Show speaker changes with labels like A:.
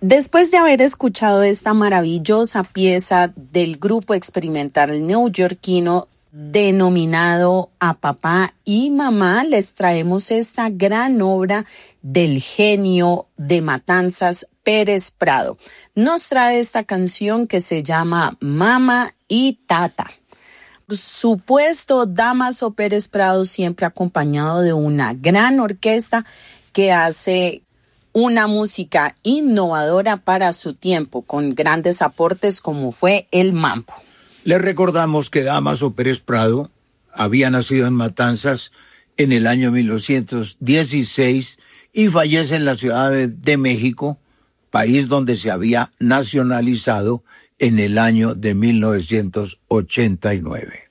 A: Después de haber escuchado esta maravillosa pieza del grupo experimental neoyorquino denominado A Papá y Mamá, les traemos esta gran obra del genio de Matanzas, Pérez Prado. Nos trae esta canción que se llama Mama y Tata. Supuesto Dámaso Pérez Prado, siempre acompañado de una gran orquesta que hace una música innovadora para su tiempo, con grandes aportes como fue el mambo.
B: Les recordamos que Dámaso Pérez Prado había nacido en Matanzas en el año 1916 y fallece en la Ciudad de México, país donde se había nacionalizado en el año de 1989.